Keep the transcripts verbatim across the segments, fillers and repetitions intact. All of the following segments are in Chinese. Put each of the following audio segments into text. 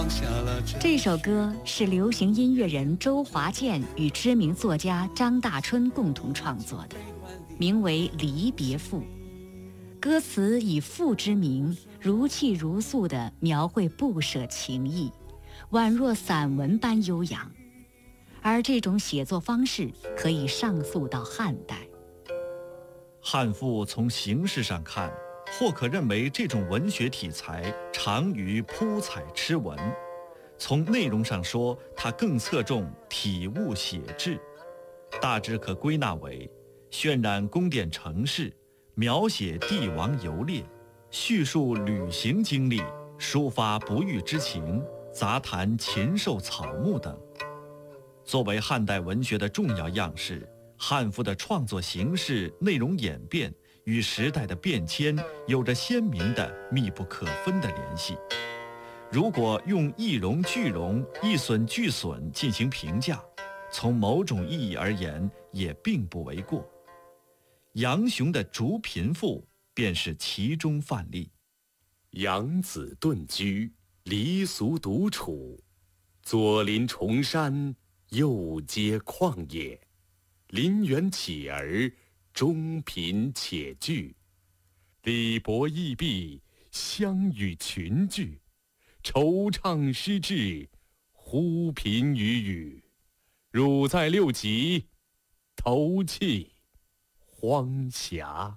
这首歌是流行音乐人周华健与知名作家张大春共同创作的，名为《离别赋》。歌词以赋之名，如泣如诉地描绘不舍情意，宛若散文般悠扬。而这种写作方式可以上溯到汉代。 汉赋从形式上看，或可认为这种文学题材长于铺彩痴文；从内容上说，它更侧重体物写志，大致可归纳为渲染宫殿城市，描写帝王游猎，叙述旅行经历，抒发不遇之情，杂谈禽兽草木等。作为汉代文学的重要样式，汉赋的创作形式、内容演变与时代的变迁有着鲜明的密不可分的联系。如果用一荣俱荣、一损俱损进行评价，从某种意义而言也并不为过。杨雄的《竹贫赋》便是其中范例。 养子遁居，离俗独处，左邻重山，右接旷野，邻园乞儿，中贫且聚，礼薄义毕，相与群聚，惆怅失志，忽频与语，汝在六极，投气荒峡。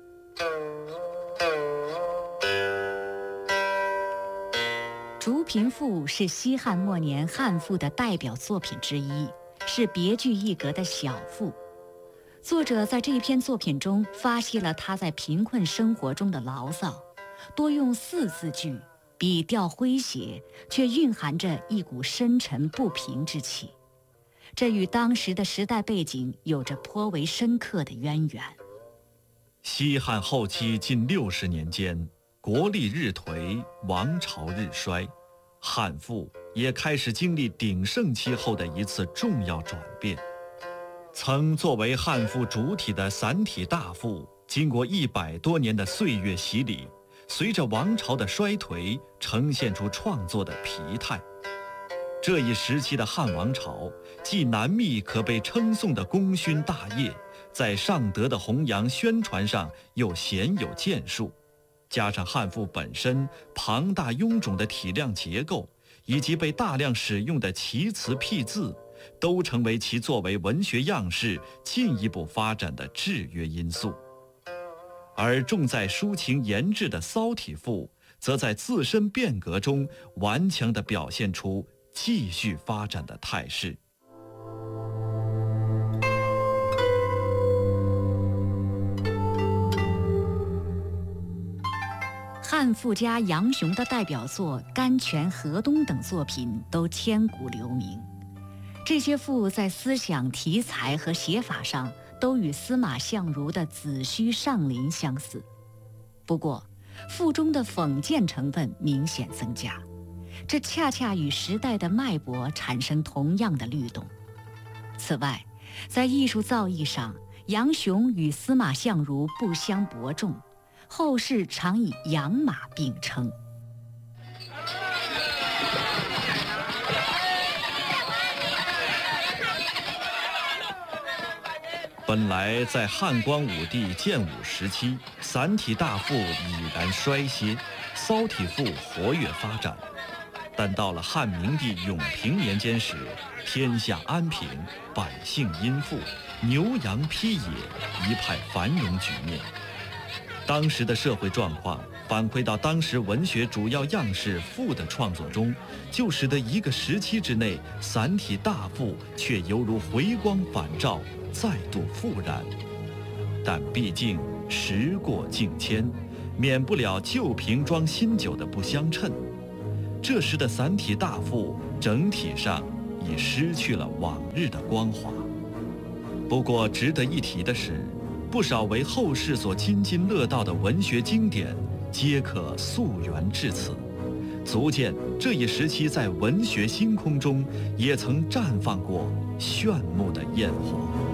《竹贫赋》是西汉末年汉赋的代表作品之一，是别具一格的小赋。作者在这篇作品中发泄了他在贫困生活中的牢骚，多用四字句，笔调诙谐，却蕴含着一股深沉不平之气。这与当时的时代背景有着颇为深刻的渊源。 西汉后期近六十年间，国力日颓，王朝日衰，汉赋也开始经历鼎盛期后的一次重要转变。曾作为汉赋主体的散体大赋，经过一百多年的岁月洗礼，随着王朝的衰颓，呈现出创作的疲态。这一时期的汉王朝，既难觅可被称颂的功勋大业，在尚德的弘扬宣传上又鲜有建树，加上汉赋本身庞大臃肿的体量结构，以及被大量使用的奇词僻字，都成为其作为文学样式进一步发展的制约因素。而重在抒情言志的骚体赋，则在自身变革中顽强地表现出继续发展的态势。 汉赋家杨雄的代表作《甘泉河东》等作品都千古留名。这些赋在思想、题材和写法上都与司马相如的《子虚上林》相似，不过赋中的讽谏成分明显增加，这恰恰与时代的脉搏产生同样的律动。此外，在艺术造诣上，杨雄与司马相如不相伯仲，后世常以杨马并称。 本来在汉光武帝建武时期，散体大赋已然衰歇，骚体赋活跃发展。但到了汉明帝永平年间时，天下安平，百姓殷富，牛羊披野，一派繁荣局面。当时的社会状况反馈到当时文学主要样式赋的创作中，就使得一个时期之内，散体大赋却犹如回光返照，再度复燃。但毕竟时过境迁，免不了旧瓶装新酒的不相称。这时的散体大赋整体上已失去了往日的光华。不过值得一提的是，不少为后世所津津乐道的文学经典，皆可溯源至此，足见这一时期在文学星空中也曾绽放过炫目的焰火。